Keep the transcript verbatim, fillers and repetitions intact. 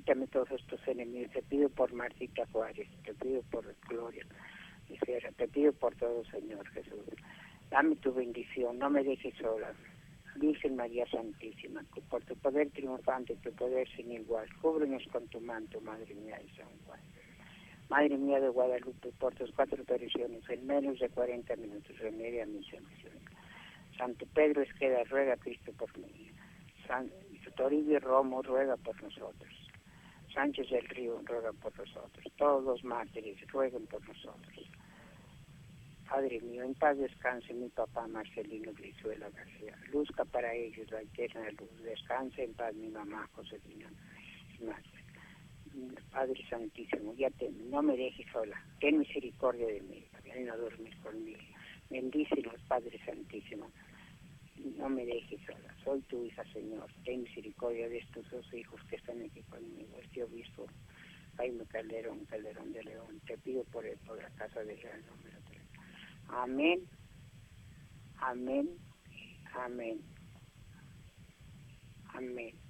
quítame todos estos enemigos, te pido por Martita Juárez, te pido por Gloria Isera, te pido por todo, Señor Jesús. Dame tu bendición, no me dejes sola. Virgen María Santísima, que por tu poder triunfante, tu poder sin igual, cúbrenos con tu manto, Madre mía de San Juan. Madre mía de Guadalupe, por tus cuatro apariciones, en menos de cuarenta minutos, remedia mis emociones. Santo Pedro Esqueda, ruega Cristo por mí. San Toribio Romo, ruega por nosotros. Sánchez del Río, ruega por nosotros. Todos los mártires, rueguen por nosotros. Padre mío, en paz descanse mi papá Marcelino Brizuela García. Luzca para ellos la eterna luz. Descanse en paz mi mamá Josefina. Padre Santísimo, ya te, no me dejes sola. Ten misericordia de mí. Ven a dormir conmigo. Bendícenos, Padre Santísimo. No me dejes sola. Soy tu hija, Señor. Ten misericordia de estos dos hijos que están aquí conmigo. Este obispo Jaime Calderón, Calderón de León. Te pido por él, por la casa de Real número tres. Amén, amén, amén, amén.